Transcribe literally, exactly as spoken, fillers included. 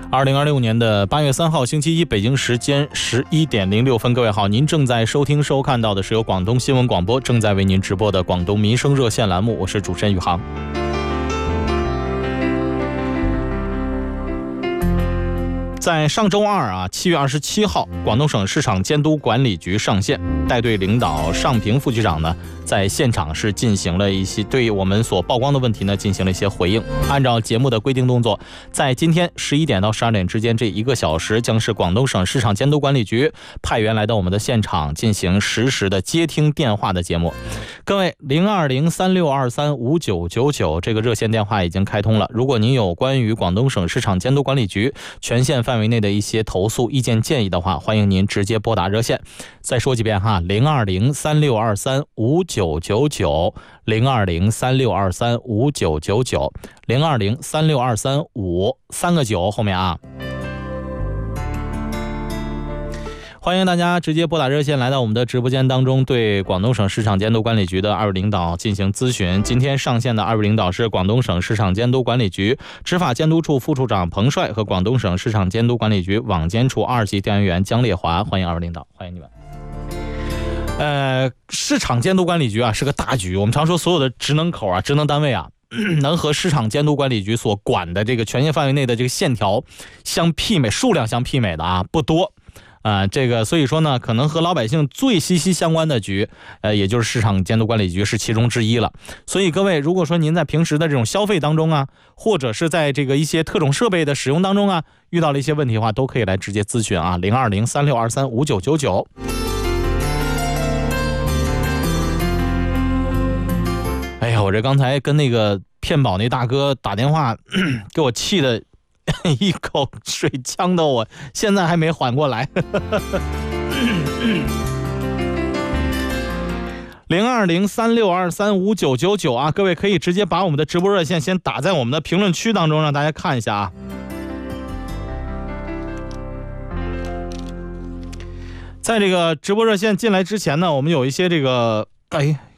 二零二六年的八月三号星期一，北京时间十一点零六分，各位好，您正在收听收看到的是由广东新闻广播正在为您直播的广东民生热线栏目，我是主持人宇航。在上周二啊，七月二十七号，广东省市场监督管理局上线，带队领导尚平副局长呢，在现场是进行了一些对我们所曝光的问题呢进行了一些回应。按照节目的规定动作，在今天十一点到十二点之间这一个小时，将是广东省市场监督管理局派员来到我们的现场进行实时的接听电话的节目。各位，零二零三六二三五九九九这个热线电话已经开通了。如果您有关于广东省市场监督管理局全县范围内的一些投诉、意见、建议的话，欢迎您直接拨打热线。再说几遍哈，零二零三六二三五九九九，零二零三六二三五九九九，零二零三六二三五三个九后面啊。欢迎大家直接拨打热线来到我们的直播间当中，对广东省市场监督管理局的二位领导进行咨询。今天上线的二位领导是广东省市场监督管理局执法监督处副处长彭帅和广东省市场监督管理局网监处二级调研员姜烈华。欢迎二位领导，欢迎你们。呃，市场监督管理局啊是个大局，我们常说所有的职能口啊、职能单位啊，能和市场监督管理局所管的这个权限范围内的这个线条相媲美、数量相媲美的啊不多。啊、呃，这个所以说呢，可能和老百姓最息息相关的局，呃，也就是市场监督管理局是其中之一了。所以各位，如果说您在平时的这种消费当中啊，或者是在这个一些特种设备的使用当中啊，遇到了一些问题的话，都可以来直接咨询啊，零二零三六二三五九九九。哎呀，我这刚才跟那个骗保那大哥打电话，给我气的。一口水呛到我现在还没缓过来。零二零三六二三五九九九啊，各位可以直接把我们的直播热线先打在我们的评论区当中，让大家看一下啊。在这个直播热线进来之前呢，我们有一些这个哎